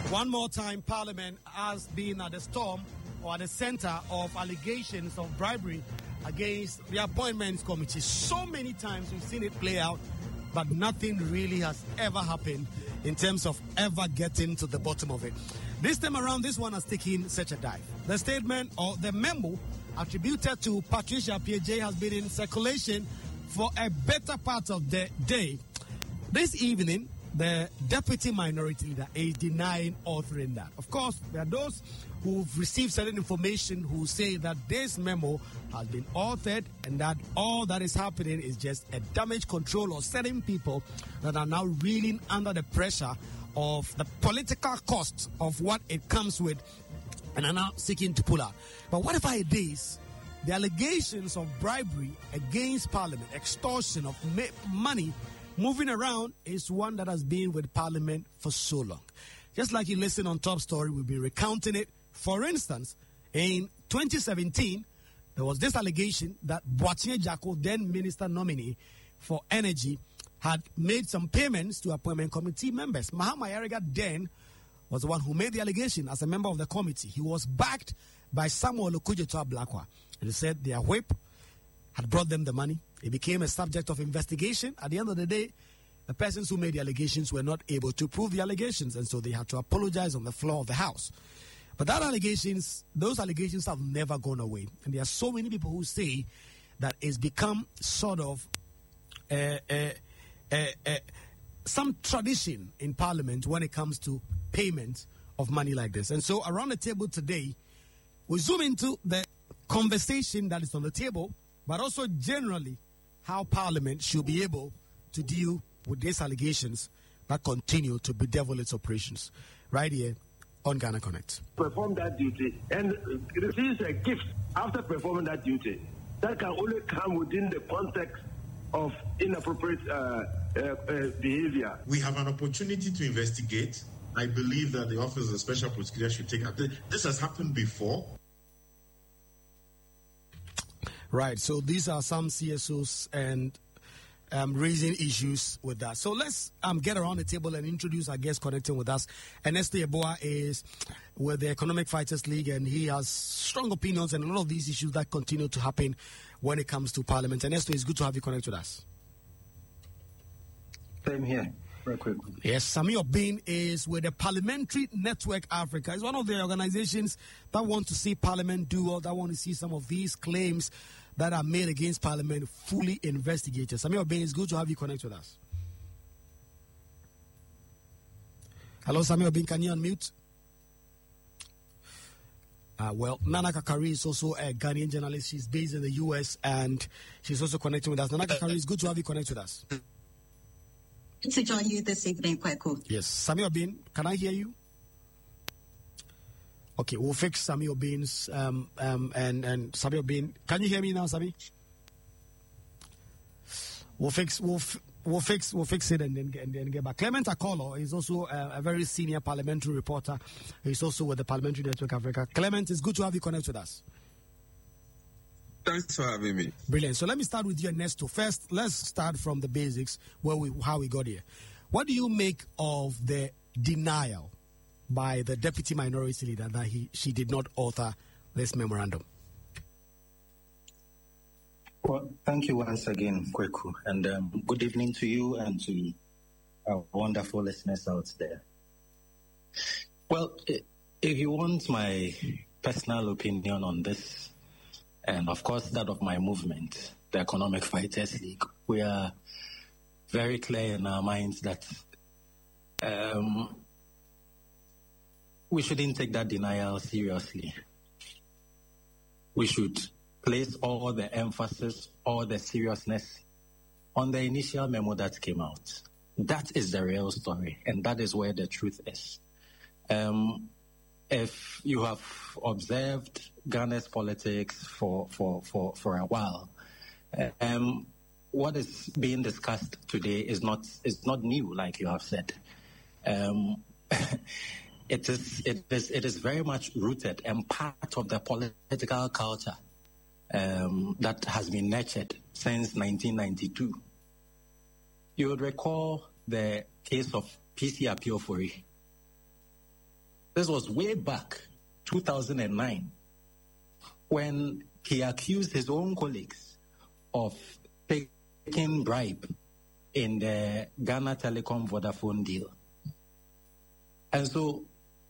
One more time, Parliament has been at the storm or at the center of allegations of bribery against the Appointments Committee. So many times we've seen it play out, but nothing really has ever happened in terms of ever getting to the bottom of it. This time around, this one has taken such a dive. The statement or the memo attributed to Patricia PJ has been in circulation for a better part of the day. This evening, the deputy minority leader is denying authoring that. Of course, there are those who've received certain information who say that this memo has been authored and that all that is happening is just a damage control of certain people that are now reeling under the pressure of the political cost of what it comes with and are now seeking to pull out. But whatever it is, the allegations of bribery against Parliament, extortion of money moving around is one that has been with Parliament for so long. Just like you listen on Top Story, we'll be recounting it. For instance, in 2017, there was this allegation that Boakye Jacko, then Minister nominee for Energy, had made some payments to Appointment Committee members. Mahama Yariga then was the one who made the allegation as a member of the committee. He was backed by Samuel Okudzeto Ablakwa. And he said their whip had brought them the money. It became a subject of investigation. At the end of the day, the persons who made the allegations were not able to prove the allegations, and so they had to apologize on the floor of the House. But those allegations have never gone away. And there are so many people who say that it's become sort of some tradition in Parliament when it comes to payment of money like this. And so around the table today, we zoom into the conversation that is on the table, but also generally how Parliament should be able to deal with these allegations that continue to bedevil its operations. Right here on Ghana Connect. Perform that duty and receives a gift after performing that duty. That can only come within the context of inappropriate behavior. We have an opportunity to investigate. I believe that the Office of the Special Prosecutor should take up. This has happened before. Right, so these are some CSOs and raising issues with that. So let's get around the table and introduce our guest connecting with us. Ernesto Yeboah is with the Economic Fighters League, and he has strong opinions on a lot of these issues that continue to happen when it comes to Parliament. Ernesto, it's good to have you connect with us. Same here. Very quick. Yes, Sami Obin is with the Parliamentary Network Africa. It's one of the organizations that want to see Parliament do or that want to see some of these claims that are made against Parliament fully investigated. Sami Obin, it's good to have you connect with us. Hello, Sami Obin, can you unmute? Well, Nana Kakari is also a Ghanaian journalist. She's based in the US and she's also connecting with us. Nana Kakari, it's good to have you connect with us. Good to join you this evening, Kweku. Yes. Sami Obin, can I hear you? Okay, we'll fix Sami Obin's and Sami Obin. Can you hear me now, Sami? We'll fix it and then get back. Clement Akolo is also a very senior parliamentary reporter. He's also with the Parliamentary Network Africa. Clement, it's good to have you connect with us. Thanks for having me. Brilliant. So let me start with you, Ernesto. First, let's start from the basics, how we got here. What do you make of the denial by the deputy minority leader that she did not author this memorandum? Well, thank you once again, Kweku, and good evening to you and to our wonderful listeners out there. Well, if you want my personal opinion on this, and of course that of my movement, the Economic Fighters League, we are very clear in our minds that we shouldn't take that denial seriously. We should place all the emphasis, all the seriousness on the initial memo that came out. That is the real story, and that is where the truth is. If you have observed Ghana's politics for a while, what is being discussed today is not new, like you have said. It is very much rooted and part of the political culture that has been nurtured since 1992. You would recall the case of PC Apiofori. This was way back, 2009, when he accused his own colleagues of taking bribe in the Ghana Telecom Vodafone deal. And so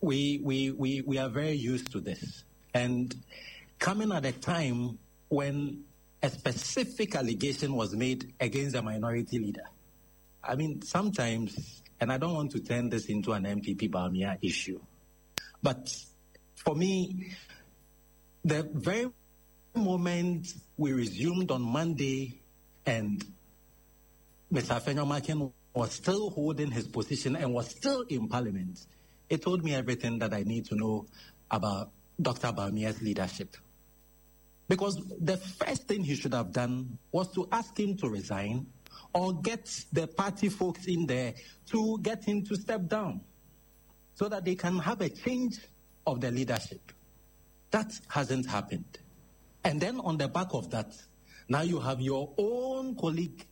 we are very used to this. And coming at a time when a specific allegation was made against a minority leader. I mean, sometimes, and I don't want to turn this into an MPP Bawumia issue, but for me, the very moment we resumed on Monday and Mr. Afenyo-Markin was still holding his position and was still in Parliament, it told me everything that I need to know about Dr. Bawumia's leadership. Because the first thing he should have done was to ask him to resign or get the party folks in there to get him to step down so that they can have a change of the leadership. That hasn't happened. And then on the back of that, now you have your own colleague,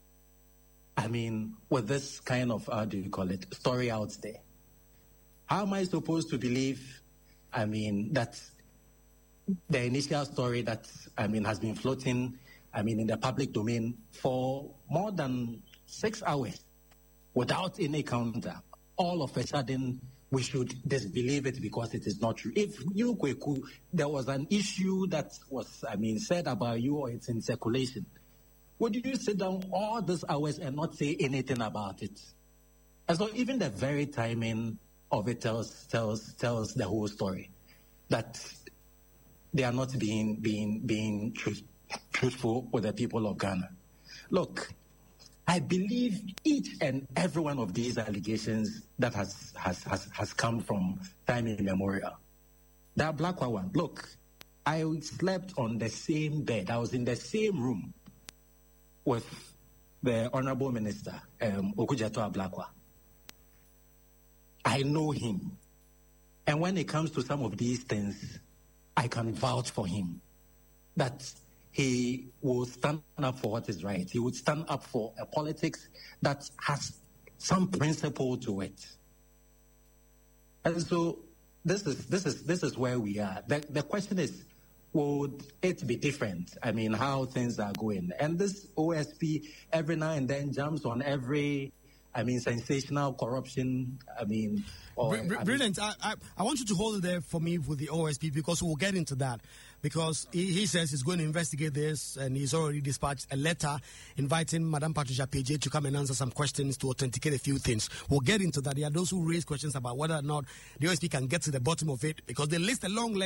with this kind of, story out there. How am I supposed to believe, that the initial story that, has been floating, in the public domain for more than 6 hours without any counter, all of a sudden we should disbelieve it because it is not true. If you, Kweku, there was an issue that was, said about you or it's in circulation, would you sit down all these hours and not say anything about it? And so even the very timing of it tells the whole story, that they are not being truthful with the people of Ghana. Look, I believe each and every one of these allegations that has come from time immemorial. That Blakwa one, look, I slept on the same bed. I was in the same room with the Honorable Minister, Okudzeto Ablakwa. I know him. And when it comes to some of these things, I can vouch for him that he will stand up for what is right. He would stand up for a politics that has some principle to it. And so this is where we are. The question is, would it be different? How things are going. And this OSP every now and then jumps on every sensational corruption. Brilliant. I want you to hold it there for me with the OSP because we'll get into that. Because he says he's going to investigate this and he's already dispatched a letter inviting Madam Patricia PJ to come and answer some questions to authenticate a few things. We'll get into that. There are those who raise questions about whether or not the OSP can get to the bottom of it because they list a long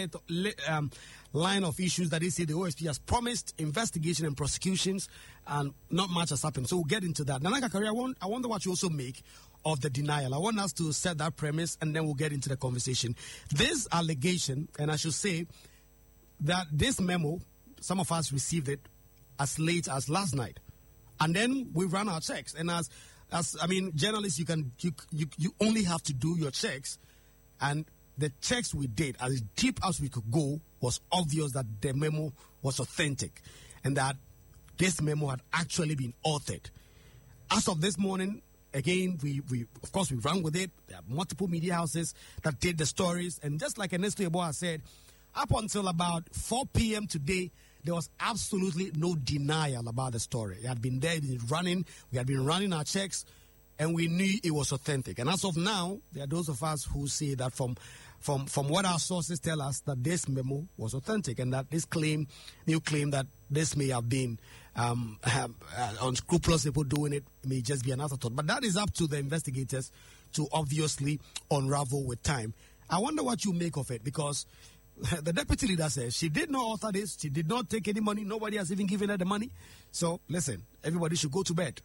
line of issues that they say the OSP has promised investigation and prosecutions and not much has happened. So we'll get into that. Nana Kakari, I wonder what you also make of the denial. I want us to set that premise and then we'll get into the conversation. This allegation, and I should say that this memo, some of us received it as late as last night. And then we ran our checks. And as journalists, you only have to do your checks. And the checks we did, as deep as we could go, was obvious that the memo was authentic and that this memo had actually been authored. As of this morning, again, we of course we ran with it. There are multiple media houses that did the stories. And just like Ernesto Yeboah said, up until about 4 p.m. today, there was absolutely no denial about the story. It had been there, it had been running. We had been running our checks, and we knew it was authentic. And as of now, there are those of us who say that from what our sources tell us, that this memo was authentic, and that this new claim that this may have been unscrupulous people doing it may just be an afterthought. But that is up to the investigators to obviously unravel with time. I wonder what you make of it, because the deputy leader says she did not author this. She did not take any money. Nobody has even given her the money. So, listen, everybody should go to bed.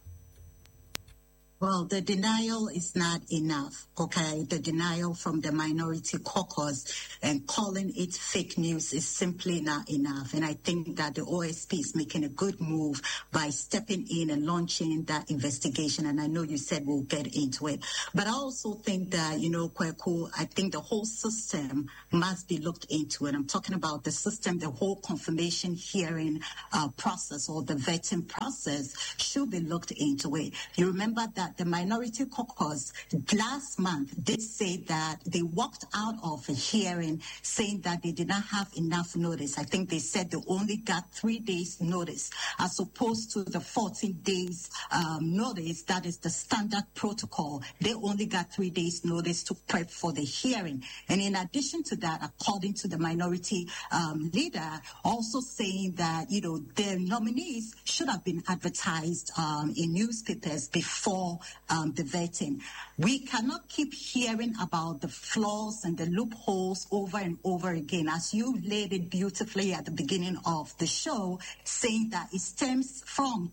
Well, the denial is not enough, okay? The denial from the minority caucus and calling it fake news is simply not enough. And I think that the OSP is making a good move by stepping in and launching that investigation. And I know you said we'll get into it. But I also think that, Kweku, I think the whole system must be looked into. And I'm talking about the system, the whole confirmation hearing process or the vetting process should be looked into it. You remember that that the Minority Caucus last month did say that they walked out of a hearing saying that they did not have enough notice. I think they said they only got 3 days notice as opposed to the 14 days notice. That is the standard protocol. They only got 3 days notice to prep for the hearing. And in addition to that, according to the minority leader, also saying that, you know, their nominees should have been advertised in newspapers before the vetting. We cannot keep hearing about the flaws and the loopholes over and over again, as you laid it beautifully at the beginning of the show, saying that it stems from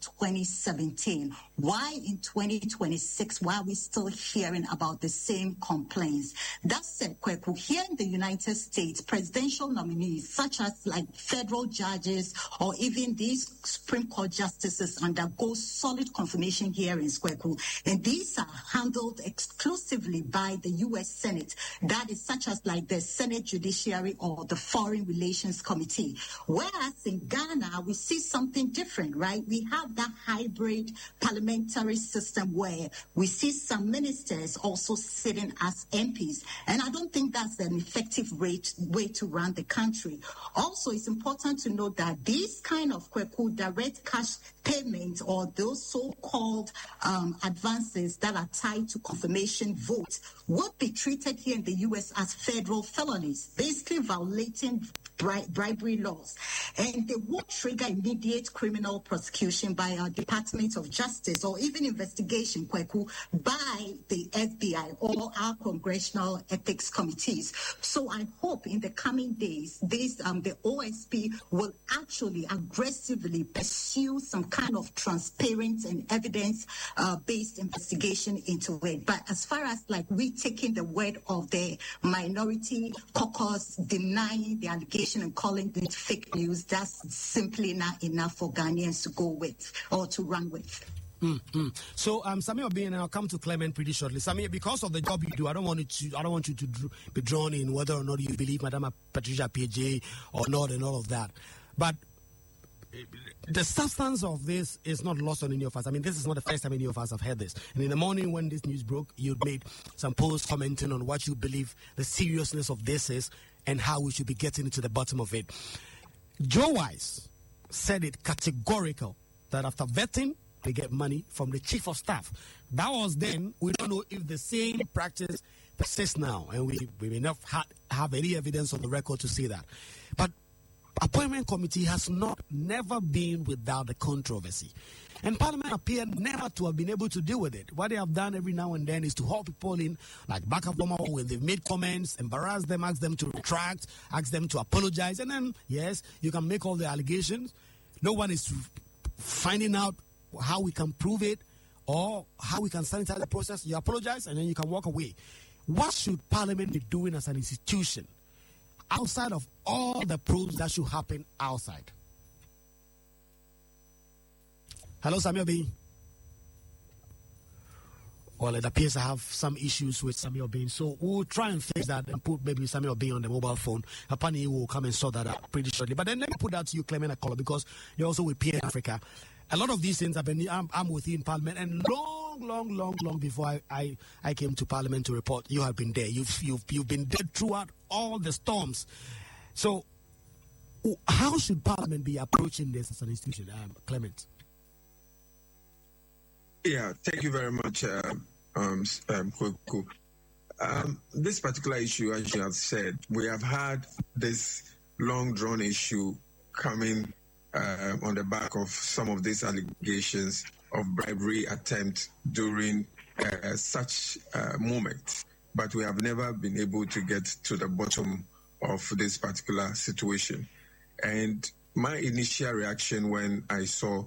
2017. Why in 2026, why are we still hearing about the same complaints? That said, Kweku, here in the United States, presidential nominees such as like federal judges or even these Supreme Court justices undergo solid confirmation hearings, Kweku, and these are handled exclusively by the U.S. Senate. That is such as like the Senate Judiciary or the Foreign Relations Committee. Whereas in Ghana, we see something different, right? We have that hybrid parliamentary system where we see some ministers also sitting as MPs. And I don't think that's an effective way to run the country. Also, it's important to note that these kind of direct cash payments or those so-called advances that are tied to confirmation votes would be treated here in the U.S. as federal felonies, basically violating bribery laws. And they would trigger immediate criminal prosecution by our Department of Justice or even investigation, Kweku, by the FBI or our congressional ethics committees. So I hope in the coming days, the OSP will actually aggressively pursue some kind of transparent and evidence-based investigation into it. But as far as like we taking the word of the Minority Caucus denying the allegation and calling it fake news, that's simply not enough for Ghanaians to go with or to run with. Mm-hmm. So, Samir Obeng, and I'll come to Clement pretty shortly. Samir, because of the job you do, I don't want you to be drawn in whether or not you believe Madam Patricia PJ or not and all of that. But the substance of this is not lost on any of us. I mean, this is not the first time any of us have heard this. And in the morning when this news broke, you made some posts commenting on what you believe the seriousness of this is and how we should be getting to the bottom of it. Joe Wise said it categorical that after vetting, they get money from the chief of staff. That was then. We don't know if the same practice persists now, and we may not have any evidence on the record to say that. But appointment committee has never been without the controversy. And Parliament appeared never to have been able to deal with it. What they have done every now and then is to haul people in, like Bakaboma, when they've made comments, embarrass them, ask them to retract, ask them to apologize. And then, yes, you can make all the allegations. No one is finding out how we can prove it or how we can sanitize the process. You apologize and then you can walk away. What should Parliament be doing as an institution outside of all the proofs that should happen outside? Hello, Samir Obeng. Well, it appears I have some issues with Samir Obeng, so we'll try and fix that and put maybe Samir Obeng on the mobile phone. Apani will come and sort that out pretty shortly. But then let me put that to you, Clement Akolo, because you're also with PN Africa. A lot of these things have been, I'm with you in Parliament, and long before I came to Parliament to report, you have been there. You've been there throughout all the storms. So, how should Parliament be approaching this as an institution, Clement? Yeah, thank you very much, Kweku. This particular issue, as you have said, we have had this long-drawn issue coming on the back of some of these allegations of bribery attempt during such moments. But we have never been able to get to the bottom of this particular situation. And my initial reaction when I saw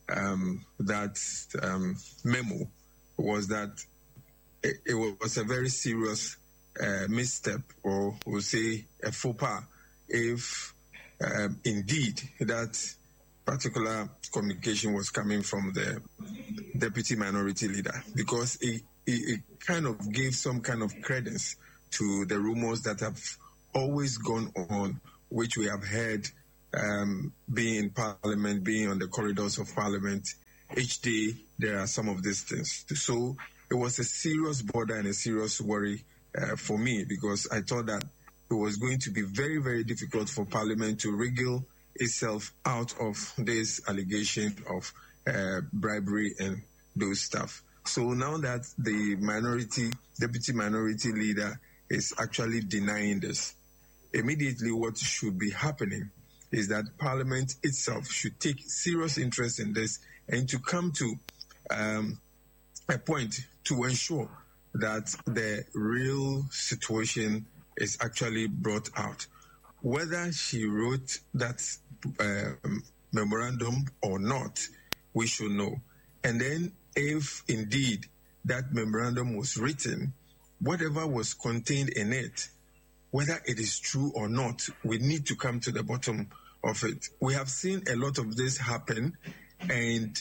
that memo was that it was a very serious misstep, or we'll say a faux pas, if indeed that particular communication was coming from the deputy minority leader, because it kind of gave some kind of credence to the rumors that have always gone on, which we have heard being in Parliament, being on the corridors of Parliament, each day there are some of these things. So it was a serious border and a serious worry for me, because I thought that it was going to be very, very difficult for Parliament to wriggle itself out of this allegation of bribery and those stuff. So now that the deputy minority leader is actually denying this, immediately what should be happening is that Parliament itself should take serious interest in this and to come to a point to ensure that the real situation is actually brought out. Whether she wrote that memorandum or not, we should know. And then if indeed that memorandum was written, whatever was contained in it, whether it is true or not, we need to come to the bottom of it. We have seen a lot of this happen, and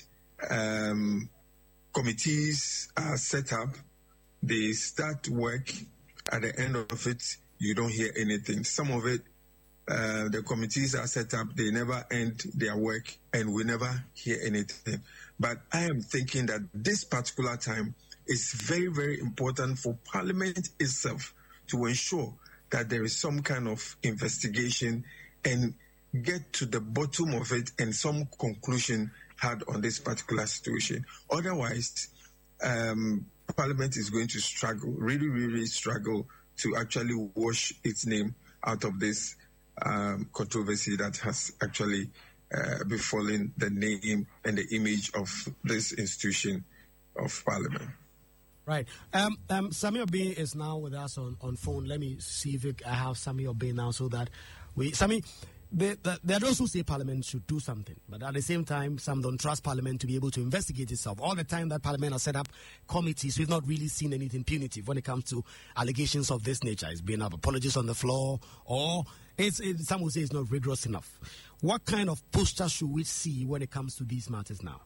committees are set up. They start work. At the end of it, you don't hear anything. Some of it, the committees are set up. They never end their work, and we never hear anything. But I am thinking that this particular time is very, very important for Parliament itself to ensure that there is some kind of investigation and get to the bottom of it and some conclusion had on this particular situation. Otherwise, Parliament is going to struggle, really, really struggle to actually wash its name out of this controversy that has actually befallen the name and the image of this institution of Parliament. Right. Sammy Obeng is now with us on phone. Let me see if I have Sammy Obeng now so that Sammy, there are those who say Parliament should do something, but at the same time, some don't trust Parliament to be able to investigate itself. All the time that Parliament has set up committees, we've not really seen anything punitive when it comes to allegations of this nature. It's been apologies on the floor, or some would say it's not rigorous enough. What kind of posture should we see when it comes to these matters now?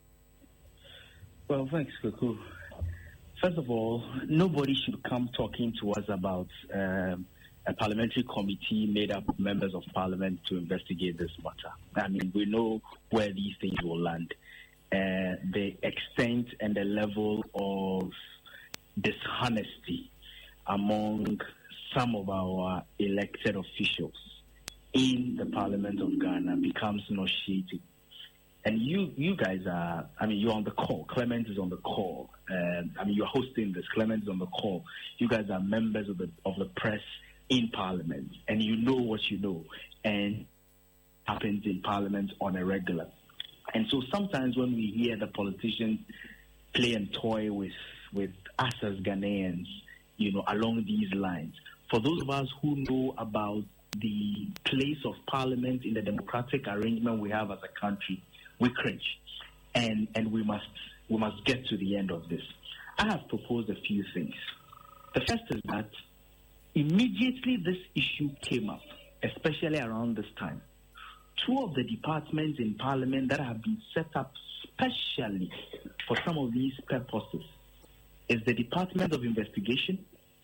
Well, thanks, Kuku. First of all, nobody should come talking to us about a parliamentary committee made up of members of Parliament to investigate this matter. I mean, we know where these things will land. The extent and the level of dishonesty among some of our elected officials in the Parliament of Ghana becomes nauseating. And you guys are, I mean, you're on the call. Clement is on the call. I mean, you're hosting this. Clement is on the call. You guys are members of the press in Parliament, and you know what you know, and happens in Parliament on a regular. And so sometimes when we hear the politicians play and toy with us as Ghanaians, you know, along these lines, for those of us who know about the place of Parliament in the democratic arrangement we have as a country, we cringe, and we must get to the end of this. I have proposed a few things. The first is that immediately this issue came up, especially around this time, two of the departments in Parliament that have been set up specially for some of these purposes is the Department of Investigation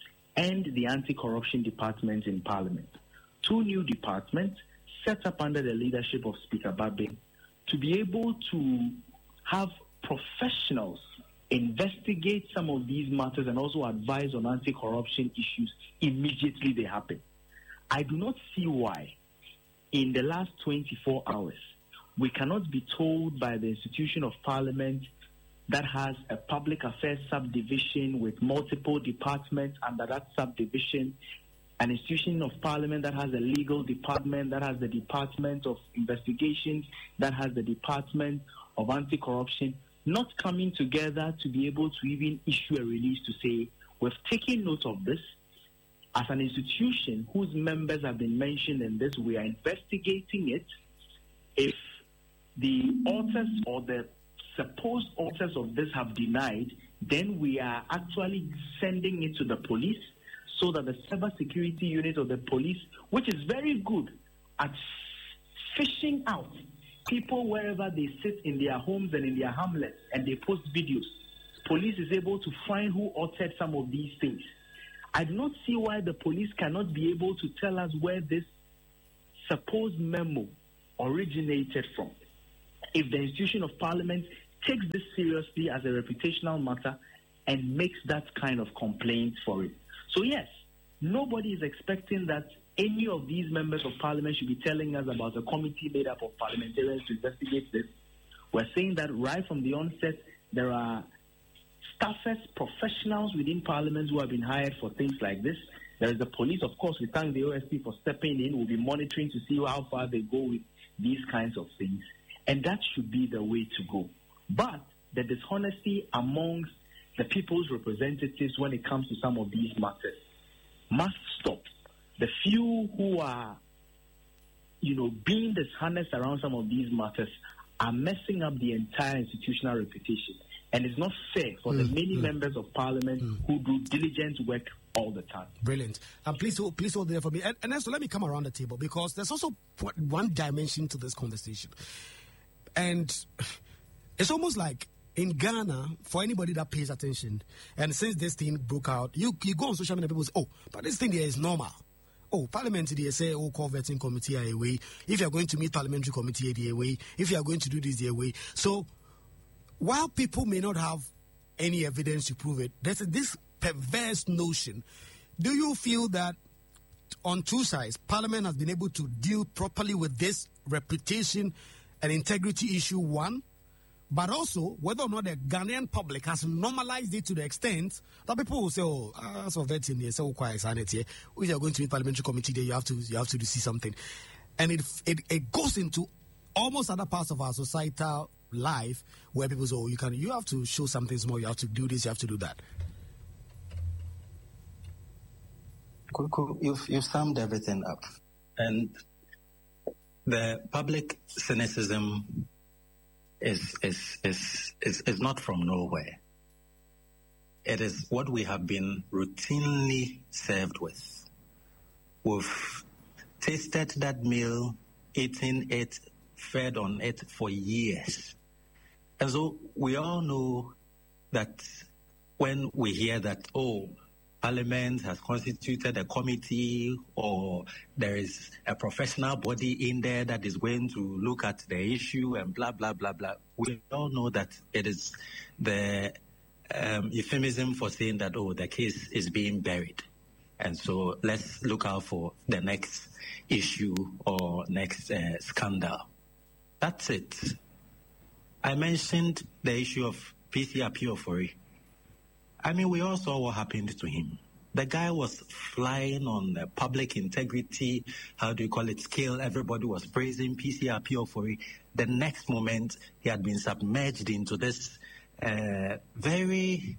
and the Anti-Corruption Department in Parliament. Two new departments set up under the leadership of Speaker Babin to be able to have professionals investigate some of these matters and also advise on anti-corruption issues immediately they happen. I do not see why in the last 24 hours we cannot be told by the institution of Parliament that has a public affairs subdivision with multiple departments under that subdivision, an institution of Parliament that has a legal department, that has the Department of Investigations, that has the Department of Anti-Corruption, not coming together to be able to even issue a release to say, we've taken note of this. As an institution whose members have been mentioned in this, we are investigating it. If the authors or the supposed authors of this have denied, then we are actually sending it to the police so that the cybersecurity unit of the police, which is very good at fishing out people wherever they sit in their homes and in their hamlets and they post videos, police is able to find who authored some of these things. I do not see why the police cannot be able to tell us where this supposed memo originated from. If the institution of Parliament takes this seriously as a reputational matter and makes that kind of complaint for it. So yes, nobody is expecting that any of these members of parliament should be telling us about a committee made up of parliamentarians to investigate this. We're saying that right from the onset, there are staffers, professionals within parliament who have been hired for things like this. There is the police, of course. We thank the OSP for stepping in. We'll be monitoring to see how far they go with these kinds of things. And that should be the way to go. But the dishonesty amongst the people's representatives when it comes to some of these matters must stop. The few who are, being dishonest around some of these matters are messing up the entire institutional reputation. And it's not fair for the many members of parliament who do diligent work all the time. Brilliant. Please hold there for me. And so let me come around the table, because there's also one dimension to this conversation. And it's almost like in Ghana, for anybody that pays attention, and since this thing broke out, you go on social media, people say, oh, but this thing there is normal. Oh, Parliament, they say, oh, call vetting committee away. If you're going to meet parliamentary committee, the away. If you are going to do this, the away. So, while people may not have any evidence to prove it, there's this perverse notion. Do you feel that on two sides, Parliament has been able to deal properly with this reputation and integrity issue, one, but also whether or not the Ghanaian public has normalized it to the extent that people will say, oh, as for vetting, they say, oh, quiet sanity. If you're going to meet parliamentary committee, there you have to see something. And it goes into almost other parts of our societal life where people say, oh, you have to show something small, you have to do this, you have to do that. You've summed everything up. And the public cynicism is not from nowhere. It is what we have been routinely served with. We've tasted that meal, eaten it, fed on it for years. And so we all know that when we hear that, oh, Parliament has constituted a committee, or there is a professional body in there that is going to look at the issue and blah, blah, blah, blah. We all know that it is the euphemism for saying that, oh, the case is being buried. And so let's look out for the next issue or next scandal. That's it. I mentioned the issue of PC Apiofori. I mean, we all saw what happened to him. The guy was flying on the public integrity, scale. Everybody was praising PC Apiofori. The next moment, he had been submerged into this very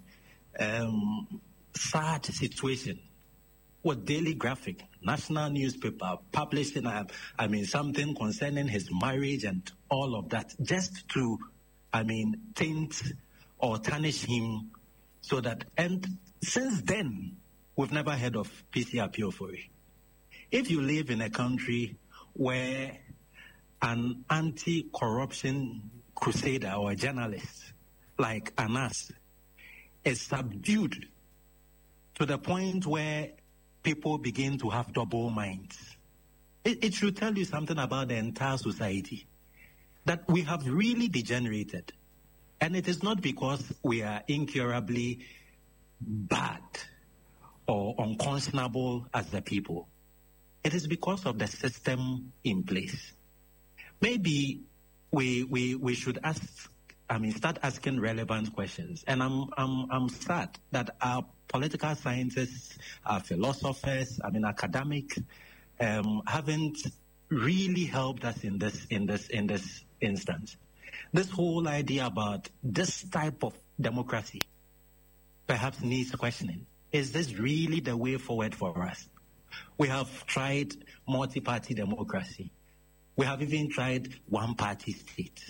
sad situation. With Daily Graphic, national newspaper, publishing, something concerning his marriage and all of that, just to, taint or tarnish him. So that, and since then, we've never heard of PC Apiofori. If you live in a country where an anti-corruption crusader or a journalist like Anas is subdued to the point where people begin to have double minds, it should tell you something about the entire society, that we have really degenerated. And it is not because we are incurably bad or unconscionable as the people. It is because of the system in place. Maybe we should start asking relevant questions. And I'm sad that our political scientists, our philosophers, academics, haven't really helped us in this instance. This whole idea about this type of democracy perhaps needs questioning. Is this really the way forward for us? We have tried multi-party democracy. We have even tried one-party state.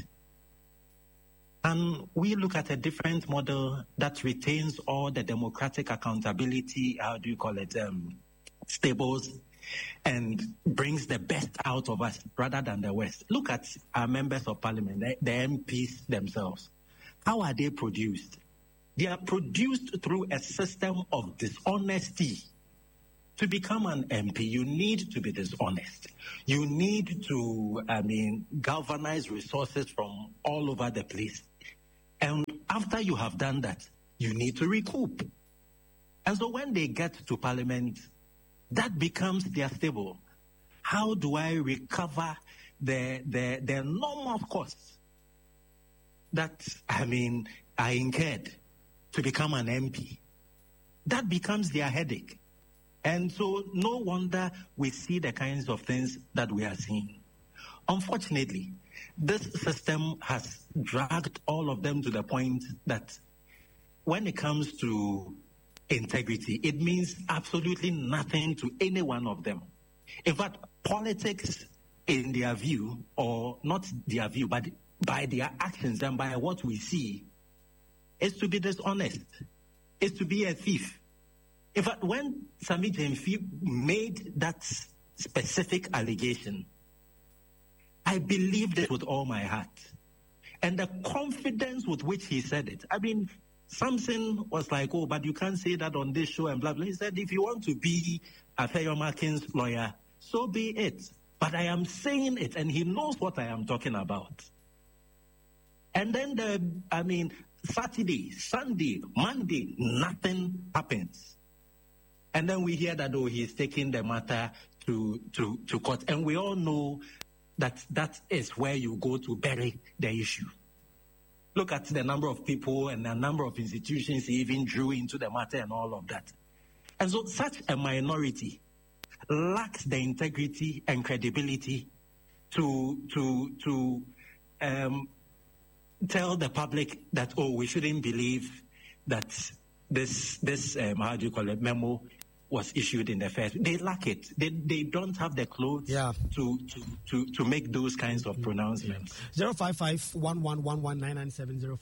And we look at a different model that retains all the democratic accountability, stables, and brings the best out of us rather than the West. Look at our members of parliament, the MPs themselves. How are they produced? They are produced through a system of dishonesty. To become an MP, you need to be dishonest. You need to, galvanize resources from all over the place. And after you have done that, you need to recoup. And so when they get to Parliament, that becomes their stable. How do I recover the normal costs that, I incurred to become an MP? That becomes their headache. And so no wonder we see the kinds of things that we are seeing. Unfortunately, this system has dragged all of them to the point that when it comes to integrity, it means absolutely nothing to any one of them. In fact, politics, in their view, or not their view, but by their actions and by what we see, is to be dishonest, is to be a thief. In fact, when Sammy Gyamfi made that specific allegation, I believed it with all my heart. And the confidence with which he said it, Samson was like, oh, but you can't say that on this show and blah, blah. He said, if you want to be Afeoma Akin's lawyer, so be it. But I am saying it, and he knows what I am talking about. And then, Saturday, Sunday, Monday, nothing happens. And then we hear that, oh, he's taking the matter to court. And we all know that is where you go to bury the issue. Look at the number of people and the number of institutions he even drew into the matter and all of that. And so such a minority lacks the integrity and credibility to tell the public that, oh, we shouldn't believe that this memo was issued in the first. They lack it. They don't have the clothes to make those kinds of pronouncements. 055-1111-997,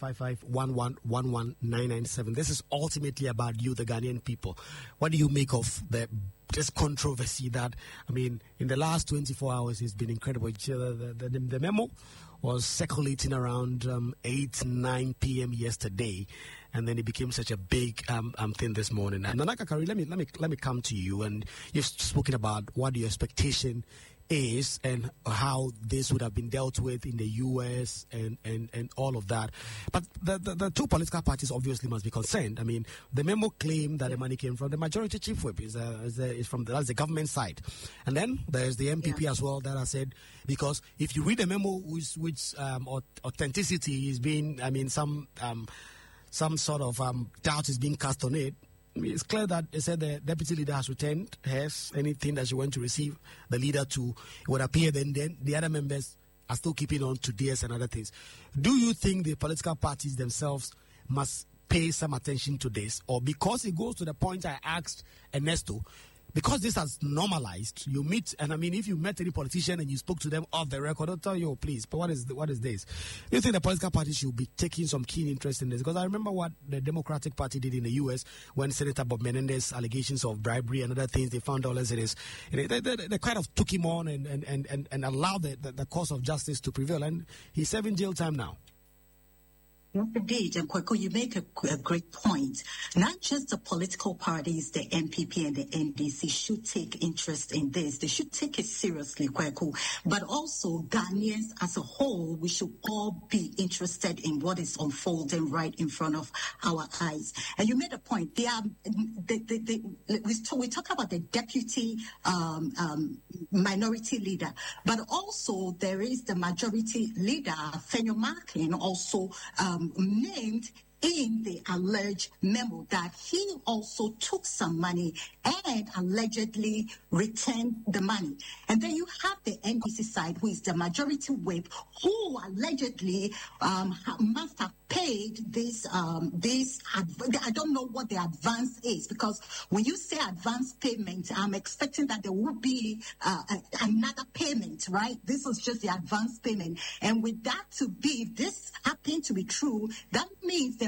055-1111-997. This is ultimately about you, the Ghanaian people. What do you make of this controversy that, in the last 24 hours has been incredible. The memo was circulating around 8-9 p.m. yesterday, and then it became such a big thing this morning. And Nana Kakari, let me come to you, and you've spoken about what your expectation is and how this would have been dealt with in the U.S. and all of that. But the two political parties obviously must be concerned. The memo claimed that the money came from the majority chief whip. That's the government side. And then there's the MPP as well that has said, because if you read the memo, which authenticity is being, some sort of doubt is being cast on it. It's clear that they said the deputy leader has returned anything that she went to receive the leader to. It would appear then the other members are still keeping on to DS and other things. Do you think the political parties themselves must pay some attention to this? Or because it goes to the point I asked Ernesto, because this has normalized, you meet, and if you met any politician and you spoke to them off the record, they'll tell you, oh, please, but what is this? Do you think the political party should be taking some keen interest in this? Because I remember what the Democratic Party did in the U.S. when Senator Bob Menendez allegations of bribery and other things, they found all as it is. They kind of took him on and allowed the cause of justice to prevail, and he's serving jail time now. Yes, indeed. And Kweku, you make a great point. Not just the political parties, the MPP and the NDC should take interest in this. They should take it seriously, Kweku. But also Ghanaians as a whole, we should all be interested in what is unfolding right in front of our eyes. And you made a point. We talk about the deputy minority leader, but also there is the majority leader, Afeoma Akin, also named in the alleged memo that he also took some money and allegedly returned the money. And then you have the NDC side, who is the majority whip, who allegedly must have paid this, I don't know what the advance is, because when you say advance payment, I'm expecting that there will be another payment, right? This was just the advance payment. And with that to be, if this happened to be true, that means there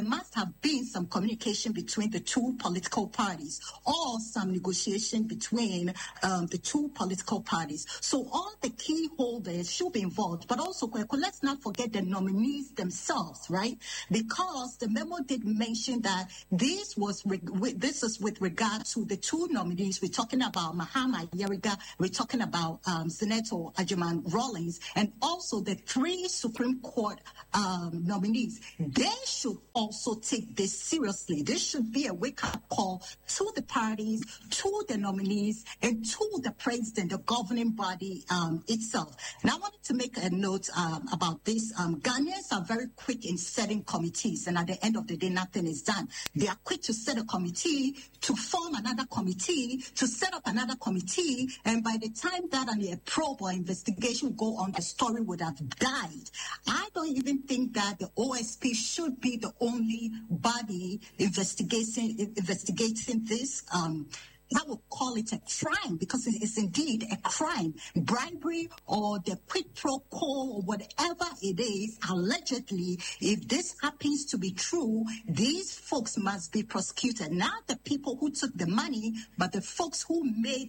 must have been some communication between the two political parties or some negotiation between the two political parties. So all the key holders should be involved. But also, let's not forget the nominees themselves, right? Because the memo did mention that this is with regard to the two nominees. We're talking about Mahama Yeriga, we're talking about Senator Ajuman Rawlings, and also the three Supreme Court nominees. They should also take this seriously. This should be a wake-up call to the parties, to the nominees, and to the president, the governing body itself. And I wanted to make a note about this. Ghanaians are very quick in setting committees, and at the end of the day, nothing is done. They are quick to set a committee, to form another committee, to set up another committee, and by the time that a probe or investigation go on, the story would have died. I don't even think that the OSP should be the only body investigating this. I would call it a crime because it is indeed a crime. Bribery or the quid pro quo or whatever it is, allegedly, if this happens to be true, these folks must be prosecuted. Not the people who took the money, but the folks who made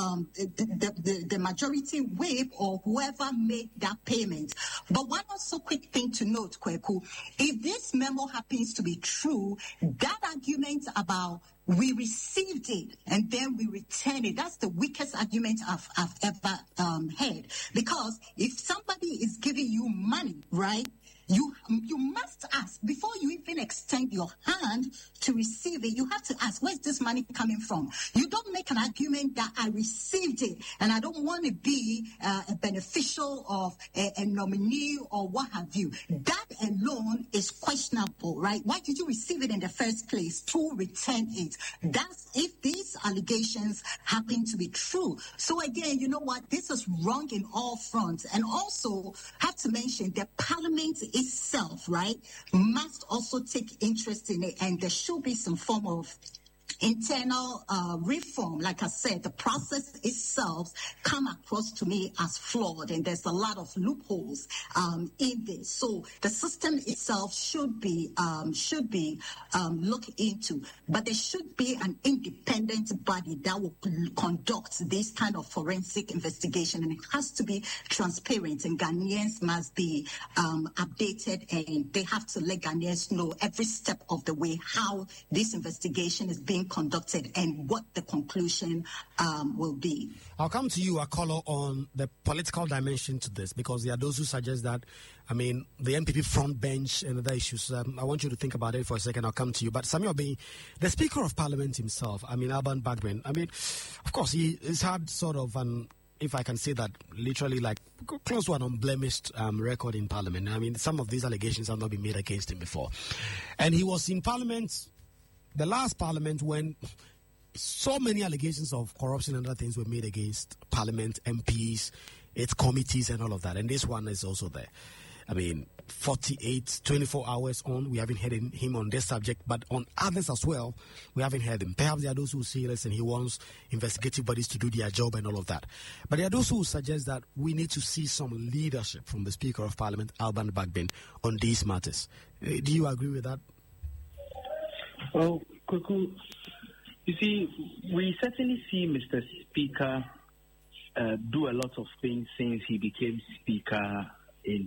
the majority whip or whoever made that payment. But one also quick thing to note, Kweku, if this memo happens to be true, that argument about we received it and then we return it, that's the weakest argument I've ever heard. Because if somebody is giving you money, right, you must ask before you even extend your hand to receive it. You have to ask, where's this money coming from? You don't make an argument that I received it and I don't want to be a beneficial of a nominee or what have you. That alone is questionable, right? Why did you receive it in the first place? To return it. That's if these allegations happen to be true. So again, you know what? This is wrong in all fronts. And also have to mention that Parliament itself, right, must also take interest in it, and there should be some form of internal reform. Like I said, the process itself come across to me as flawed, and there's a lot of loopholes in this. So the system itself should be looked into, but there should be an independent body that will conduct this kind of forensic investigation, and it has to be transparent. And Ghanaians must be updated, and they have to let Ghanaians know every step of the way how this investigation is being conducted and what the conclusion will be. I'll come to you, Akolo, on the political dimension to this, because there are those who suggest that, the MPP front bench and other issues. I want you to think about it for a second. I'll come to you. But Samuel Obeng, the Speaker of Parliament himself, Alban Bagbin, of course, he's had sort of an, if I can say that, literally like close to an unblemished record in Parliament. Some of these allegations have not been made against him before. And he was in Parliament, the last Parliament, when so many allegations of corruption and other things were made against Parliament, MPs, its committees and all of that. And this one is also there. 24 hours on, we haven't heard him on this subject, but on others as well, we haven't heard him. Perhaps there are those who say, listen, he wants investigative bodies to do their job and all of that. But there are those who suggest that we need to see some leadership from the Speaker of Parliament, Alban Bagbin, on these matters. Do you agree with that? Well, Kuku, you see, we certainly see Mr. Speaker do a lot of things since he became Speaker in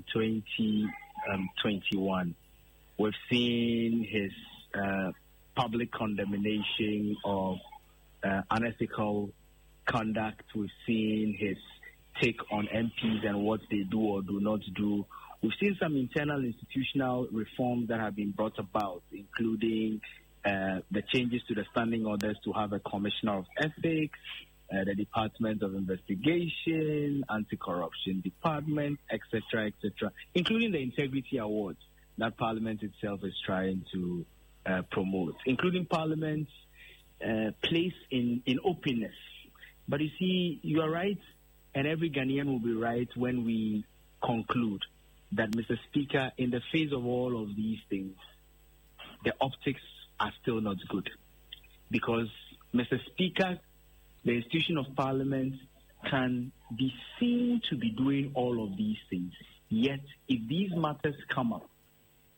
2021. We've seen his public condemnation of unethical conduct. We've seen his take on MPs and what they do or do not do. We've seen some internal institutional reforms that have been brought about, including the changes to the standing orders to have a commissioner of ethics, the Department of Investigation, Anti-Corruption Department, etc., including the Integrity Awards that Parliament itself is trying to promote, including Parliament's place in openness. But you see, you are right, and every Ghanaian will be right when we conclude that, Mr. Speaker, in the face of all of these things, the optics are still not good. Because, Mr. Speaker, the institution of Parliament can be seen to be doing all of these things. Yet, if these matters come up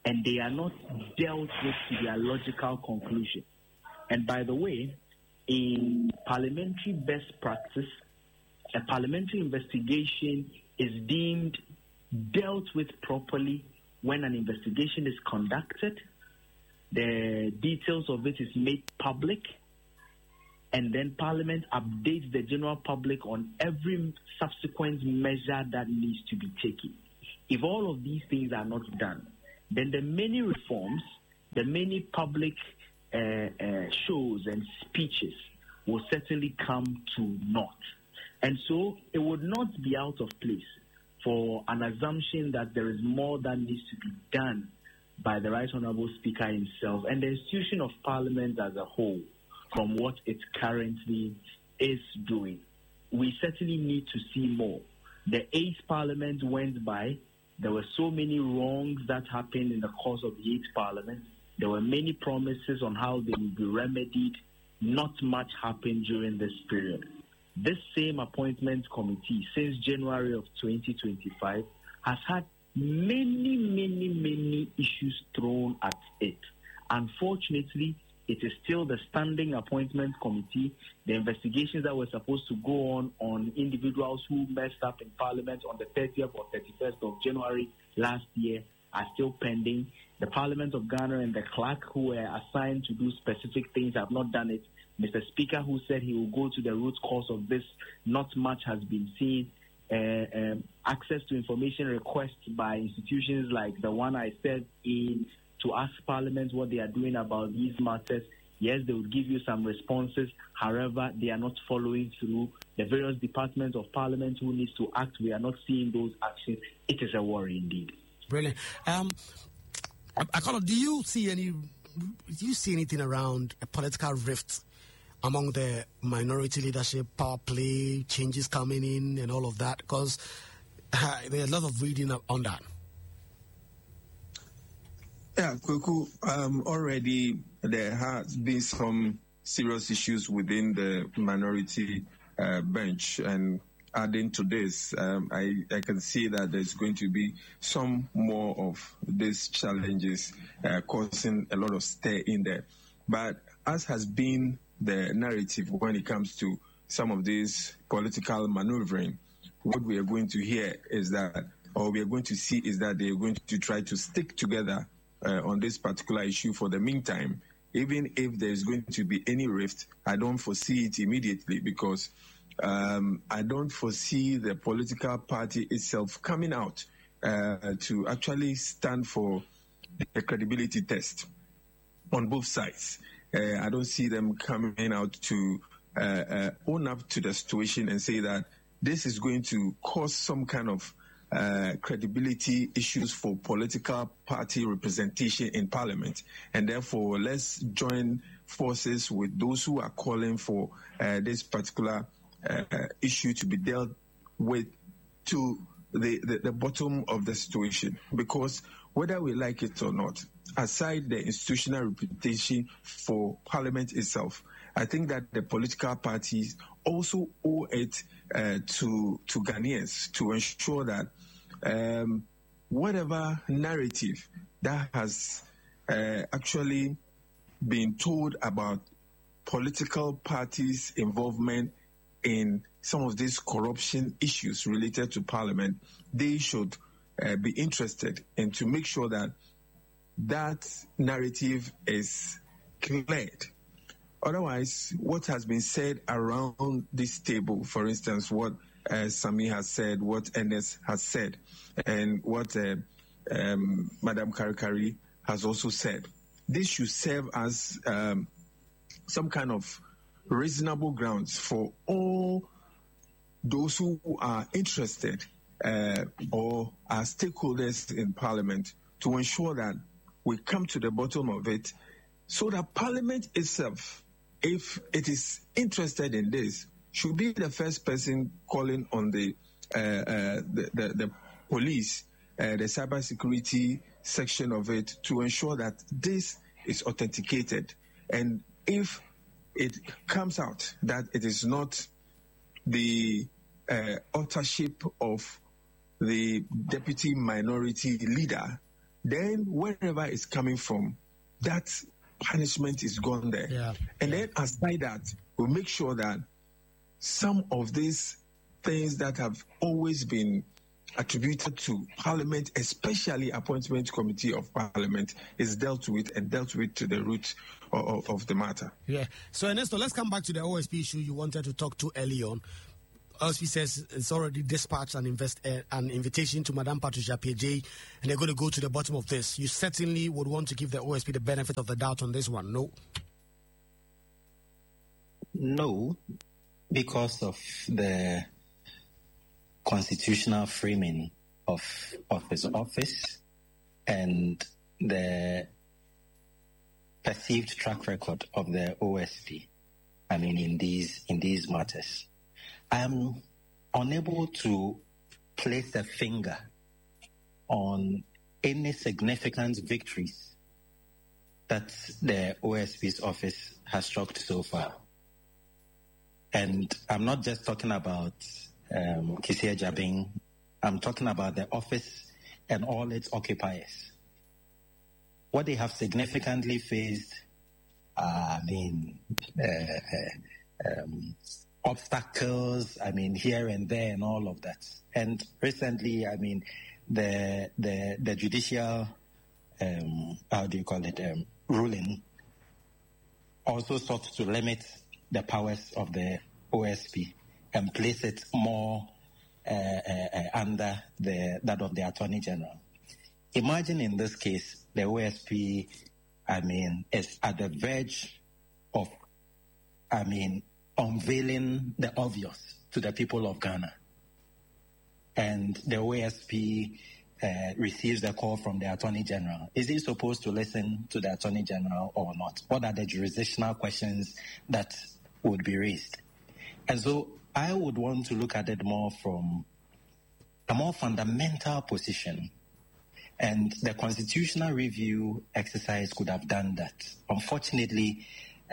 and they are not dealt with to their logical conclusion. And by the way, in parliamentary best practice, a parliamentary investigation is deemed dealt with properly when an investigation is conducted, the details of it is made public, and then Parliament updates the general public on every subsequent measure that needs to be taken. If all of these things are not done, then the many reforms, the many public shows and speeches will certainly come to naught. And so it would not be out of place for an assumption that there is more that needs to be done by the Right Honourable Speaker himself and the institution of Parliament as a whole from what it currently is doing. We certainly need to see more. The 8th Parliament went by. There were so many wrongs that happened in the course of the 8th Parliament. There were many promises on how they would be remedied. Not much happened during this period. This same appointment committee, since January of 2025, has had many issues thrown at it. Unfortunately, it is still the standing appointment committee. The investigations that were supposed to go on individuals who messed up in Parliament on the 30th or 31st of January last year are still pending. The Parliament of Ghana and the clerk who were assigned to do specific things have not done it. Mr. Speaker, who said he will go to the root cause of this, not much has been seen. Access to information requests by institutions like the one I said in to ask Parliament what they are doing about these matters. Yes, they will give you some responses. However, they are not following through. The various departments of Parliament who needs to act, we are not seeing those actions. It is a worry indeed. Brilliant. Akolo, do you see anything around a political rift among the minority leadership, power play, changes coming in and all of that? Because there's a lot of reading on that. Yeah, Kweku, already there has been some serious issues within the minority bench, and adding to this, I can see that there's going to be some more of these challenges causing a lot of stir in there. But as has been the narrative when it comes to some of these political maneuvering, what we are going to hear is that, or we are going to see is that they are going to try to stick together on this particular issue for the meantime. Even if there is going to be any rift, I don't foresee it immediately, because I don't foresee the political party itself coming out to actually stand for a credibility test on both sides. I don't see them coming out to own up to the situation and say that this is going to cause some kind of credibility issues for political party representation in Parliament. And therefore, let's join forces with those who are calling for this particular issue to be dealt with to the bottom of the situation. Because whether we like it or not, aside the institutional reputation for Parliament itself, I think that the political parties also owe it to Ghanaians to ensure that whatever narrative that has actually been told about political parties' involvement in some of these corruption issues related to Parliament, they should be interested in to make sure that that narrative is cleared. Otherwise, what has been said around this table, for instance, what Sami has said, what Ernest has said, and what Madam Karikari has also said, this should serve as some kind of reasonable grounds for all those who are interested or are stakeholders in Parliament to ensure that we come to the bottom of it, so that Parliament itself, if it is interested in this, should be the first person calling on the police, the cybersecurity section of it, to ensure that this is authenticated. And if it comes out that it is not the authorship of the deputy minority leader, then wherever it's coming from, that punishment is gone there. Yeah. And then aside that, we'll make sure that some of these things that have always been attributed to Parliament, especially Appointment Committee of Parliament, is dealt with to the root of the matter. Yeah. So Ernesto, let's come back to the OSP issue you wanted to talk to early on. OSP says it's already dispatched an invitation to Madame Patricia PJ, and they're going to go to the bottom of this. You certainly would want to give the OSP the benefit of the doubt on this one, no? No, because of the constitutional framing of his office and the perceived track record of the OSP. I mean, in these matters, I am unable to place a finger on any significant victories that the OSP's office has struck so far. And I'm not just talking about Kissia Jabing, I'm talking about the office and all its occupiers. What they have significantly faced, obstacles, here and there and all of that. And recently, the judicial, ruling also sought to limit the powers of the OSP and place it more under that of the Attorney General. Imagine in this case, the OSP, is at the verge of, unveiling the obvious to the people of Ghana. And the OSP receives a call from the Attorney General. Is he supposed to listen to the Attorney General or not? What are the jurisdictional questions that would be raised? And so I would want to look at it more from a more fundamental position. And the constitutional review exercise could have done that. Unfortunately,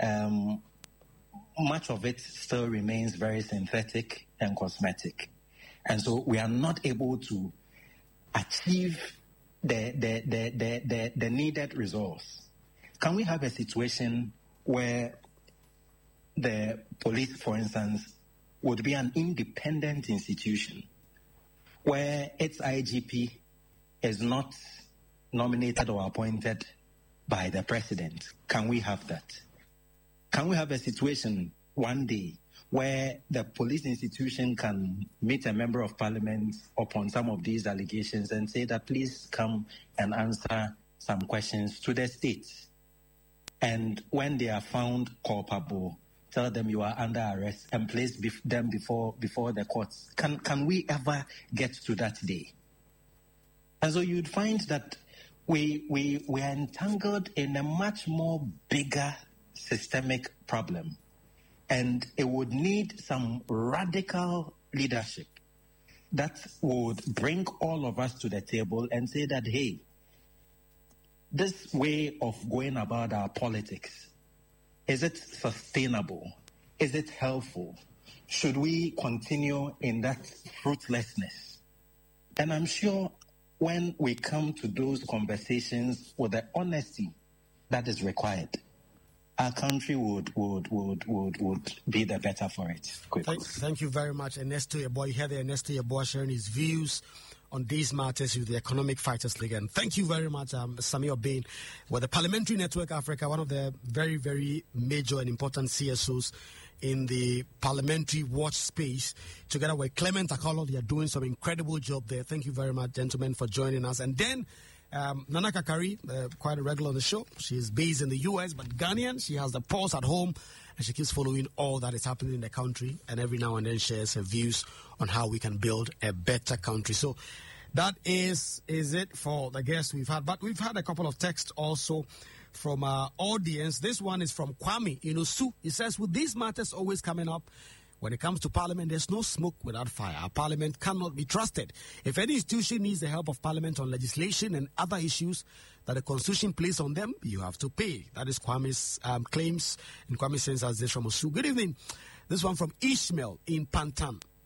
much of it still remains very synthetic and cosmetic. And so we are not able to achieve the needed results. Can we have a situation where the police, for instance, would be an independent institution where its IGP is not nominated or appointed by the president? Can we have that? Can we have a situation one day where the police institution can meet a member of parliament upon some of these allegations and say that please come and answer some questions to the state? And when they are found culpable, tell them you are under arrest and place them before the courts. Can we ever get to that day? And so you'd find that we are entangled in a much more bigger systemic problem. And it would need some radical leadership that would bring all of us to the table and say that, hey, this way of going about our politics, is it sustainable? Is it helpful? Should we continue in that fruitlessness? And I'm sure when we come to those conversations with the honesty that is required, our country would be the better for it. Thank you very much, Ernesto Yeboah. You heard Ernesto Yeboah sharing his views on these matters with the Economic Fighters League. And thank you very much, Sami Obeng, with the Parliamentary Network Africa, one of the very, very major and important CSOs in the parliamentary watch space. Together with Clement Akolo, they are doing some incredible job there. Thank you very much, gentlemen, for joining us. And then Nana Kakari, quite a regular on the show. She is based in the U.S., but Ghanaian. She has the pulse at home, and she keeps following all that is happening in the country, and every now and then shares her views on how we can build a better country. So that is it for the guests we've had. But we've had a couple of texts also from our audience. This one is from Kwame Inosu. He says, with these matters always coming up, when it comes to Parliament, there's no smoke without fire. Our Parliament cannot be trusted. If any institution needs the help of Parliament on legislation and other issues that the Constitution places on them, you have to pay. That is Kwame's claims. And Kwame sends us this from Osu. Good evening. This one from Ishmael in Pantan.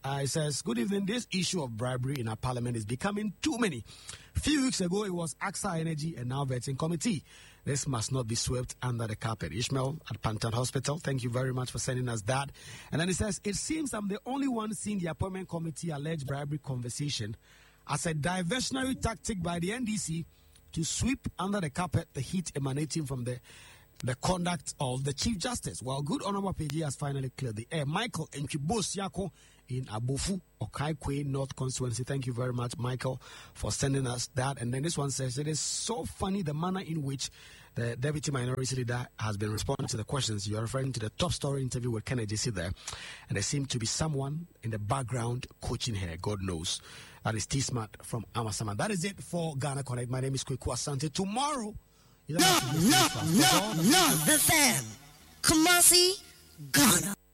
It says, good evening. This issue of bribery in our parliament is becoming too many. A few weeks ago, it was AXA Energy and now Vetting Committee. This must not be swept under the carpet. Ishmael at Pantan Hospital, thank you very much for sending us that. And then it says, it seems I'm the only one seeing the appointment committee alleged bribery conversation as a diversionary tactic by the NDC to sweep under the carpet the heat emanating from the conduct of the Chief Justice. Well, good Honorable PG has finally cleared the air. Michael Nchibosiako in Abofu, Okaikwe North Constituency. Thank you very much, Michael, for sending us that. And then this one says, it is so funny the manner in which the Deputy Minority Leader has been responding to the questions. You are referring to the top story interview with Kennedy C there. And there seemed to be someone in the background coaching her, God knows. That is T-Smart from Amasama. That is it for Ghana Connect. My name is Kweku Asante. Tomorrow, the fan. Kumasi, Ghana.